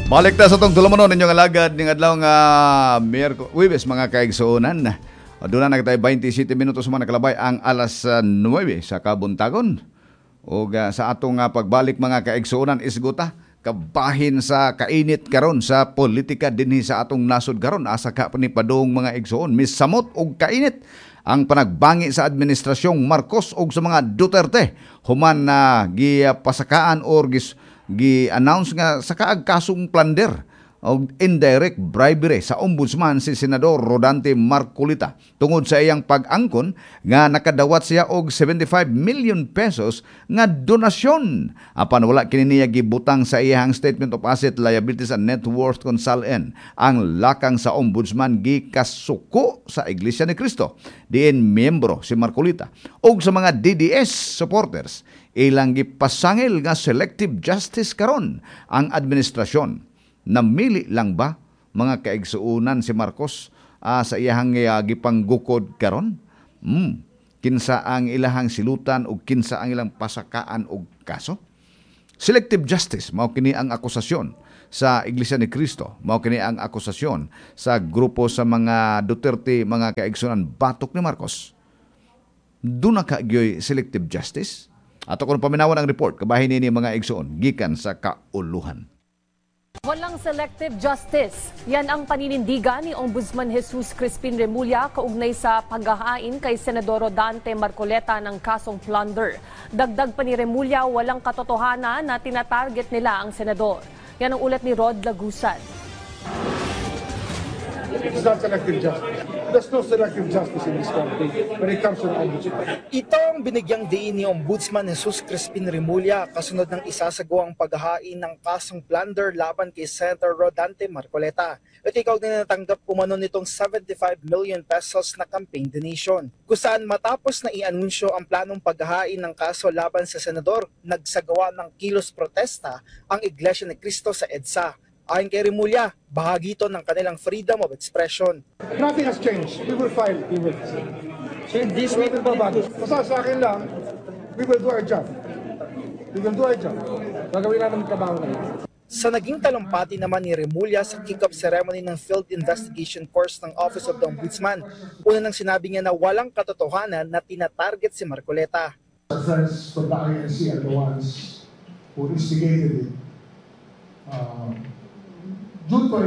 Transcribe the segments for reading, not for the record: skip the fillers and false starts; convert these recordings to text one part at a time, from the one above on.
Balik na sa itong tulamonon ninyong alagad ng adlaw nga Huwebes mga kaigsuunan. Doon na tayo 27 minutos man nakalabay ang alas 9 sa kabuntagon. O sa atong pagbalik mga kaigsuunan isguta kabahin sa kainit karon sa politika dinhi sa atong nasod karon asa ka ni padung mga igsuon misamot og kainit ang panagbangi sa administrasyong Marcos ug sa mga Duterte human na gipasakaan or gi-announce nga sa kaag kasong plunder o indirect bribery sa ombudsman si Senador Rodante Marcolita tungod sa iyang pag-angkon nga nakadawat siya og 75 million pesos nga donasyon apan wala kini niya gibutang sa iyang statement of asset liabilities and net worth kung salen ang lakang sa ombudsman gikasuko sa Iglesia ni Cristo diin miyembro si Marcolita og sa mga DDS supporters ilang gipasangil nga selective justice karon ang administrasyon. Namili lang ba mga kaigsuunan si Marcos sa iyahang gipanggukod karon? Kinsa ang ilahang silutan o kinsa ang ilang pasakaan o kaso? Selective justice, mao kini ang akusasyon sa Iglesia ni Cristo. Mao kini ang akusasyon sa grupo sa mga Duterte, mga kaigsuunan batok ni Marcos. Doon na kagyoy selective justice? Ato kung paminawan ang report, kabahin ni mga igsuon, gikan sa kauluhan. Walang selective justice. Yan ang paninindigan ni Ombudsman Jesus Crispin Remulla kaugnay sa paghahain kay Senador Rodante Marcolita ng kasong plunder. Dagdag pa ni Remulla, walang katotohanan na tinatarget nila ang senador. Yan ang ulat ni Rod Lagusan. It's not selective justice. There's no selective justice in this country when it comes to the ombudsman. Ito ang binigyang diin ni Ombudsman Jesus Crispin Remulla kasunod ng isasagawang paghahain ng kasong plunder laban kay Senator Rodante Marcolita. At ikaw din natanggap umano nitong 75 million pesos na campaign donation. Kung saan matapos na i-anunsyo ang planong paghahain ng kaso laban sa senador, nagsagawa ng kilos protesta ang Iglesia ni Cristo sa EDSA. Ayon kay Remulla, bahagi ito ng kanilang freedom of expression. Nothing has changed. We will file. We will. So in this week, basta sa akin lang, we will do our job. We will do our job. Gagawin natin ang trabaho na yun. Sa naging talumpati naman ni Remulla sa kick-off ceremony ng Field Investigation Course ng Office of the Ombudsman, una nang sinabi niya na walang katotohanan na tinatarget si Marcolita. Our friends from the INC are the ones who instigated it. Due to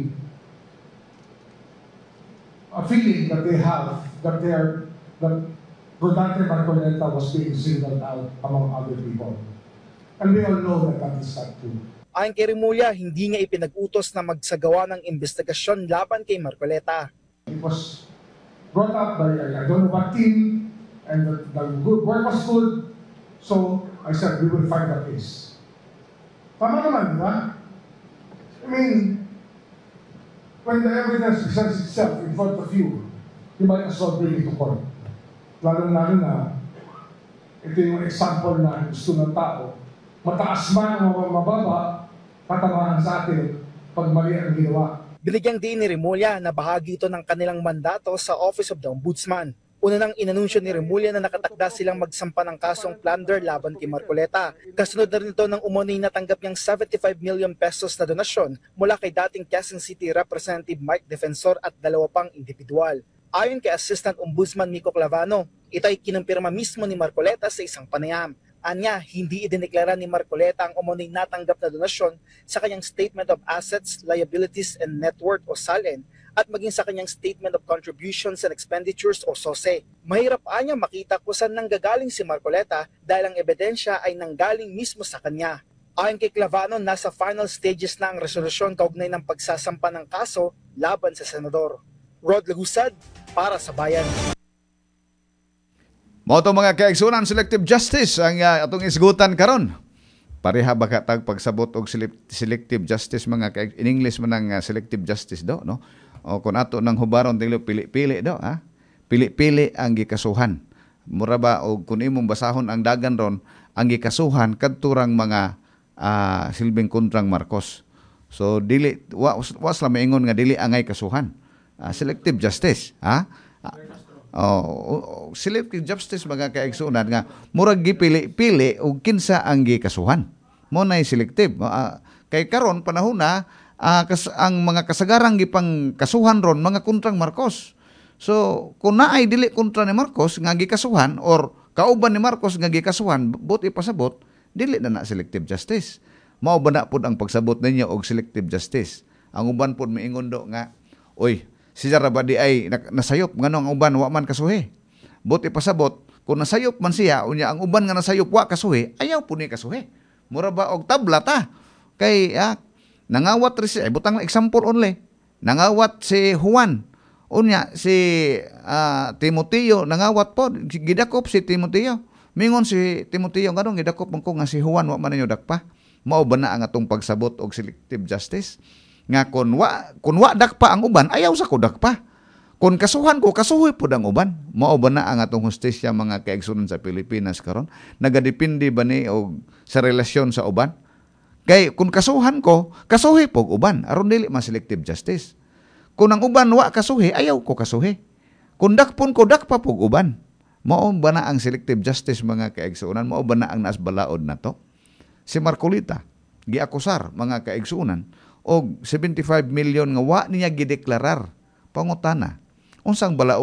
a feeling that they have that Rodante Marcolita was being singled out among other people. And we all know that that is not true. Ayon kay Remulla, hindi niya ipinag-utos na magsagawa ng investigasyon laban kay Marcolita. It was brought up by I don't know what team, and the good work was good. So I said, we will find the case. Tama naman, di ba? I mean, when the evidence presents itself in front of you might as well bring it to court. Lalo na ito yung example na gusto ng tao. Mataas man o mababa, tatamaan sa atin pag mali ang ginawa. Binigyang din ni Remulla na bahagi ito ng kanilang mandato sa Office of the Ombudsman. Una nang inanunsyo ni Remulla na nakatakda silang magsampa ng kasong plunder laban kay Marcolita. Kasunod na rin ito ng umunoy natanggap niyang 75 million pesos na donasyon mula kay dating Quezon City Representative Mike Defensor at 2 pang individual. Ayon kay Assistant Ombudsman Nico Clavano, ito ay kinumpirma mismo ni Marcolita sa isang panayam. Anya, hindi idineklara ni Marcolita ang umunoy natanggap na donasyon sa kanyang Statement of Assets, Liabilities and Net Worth o SALN at maging sa kanyang Statement of Contributions and Expenditures o SOSE. Mahirap anya makita kung saan nanggagaling si Marcolita dahil ang ebidensya ay nanggaling mismo sa kanya. Ayon kay Clavano, nasa final stages na ang resolusyon kaugnay ng pagsasampa ng kaso laban sa senador. Rod Lagusad, para sa Bayan. Moto mga kaigsunan, selective justice ang atong isgutan karon. Pareha ba katag pagsabot og selective justice mga in English man ang selective justice do, no? O kung ato nang hubaron dili pili-pili do, ha? Pili-pili ang gikasuhan. Mura ba og kun imong basahon ang dagan ron ang gikasuhan kadturang mga silbing kontrang Marcos. So dili was la maingon nga dili angay kasuhan. Selective justice, ha? Selective justice mga kaigsunan nga murag gipili-pili og kinsa ang gikasuhan. Mo nay selective. Kay karon panahon na ang mga kasagarang gipang kasuhan ron mga kontrang Marcos. So kung naay dili kontra ni Marcos nga gikasuhan or kauban ni Marcos nga gikasuhan, but ipasabot dili na selective justice. Mao ba na pud ang pagsabot ninyo og selective justice? Ang uban pud miingon do nga, oy, si Jarabadi ay nasayop ngano ang uban wa man kasuhi. But ipasabot kung nasayop man siya unya ang uban nga nasayop wa kasuhi, ayaw pud ni kasuhi. Mura ba og tabla ta? Kay nangawat rin siya, butang example only. Nangawat si Juan. Unya si Timoteo nangawat po, gidakop si Timoteo. Mingon si Timoteo nganong gidakop man ko nga si Juan wa man ninyo dakpa. Mao ba na ang atong pagsabot og selective justice? Nga kun wa dakpa ang uban, ayaw sa ko dakpa. Kung kasuhan ko, kasuhoy po ang uban. Mao ba na ang atong hustisya mga kaigsunan sa Pilipinas karon? Nagadepende ba ni og sa relasyon sa uban? Kay kung kasuhan ko, kasuhi po uban. Aron dili ma selective justice. Kung ang uban wa kasuhi, ayaw ko kasuhi. Kung dakpon ko, dakpa po uban. Mao ba na ang selective justice mga kaigsunan? Mao ba na ang naasbalaod na to? Si Marcolita, giakusar mga kaigsunan og 75 million nga wa niya gideklarar. Pangutana, unsang balaod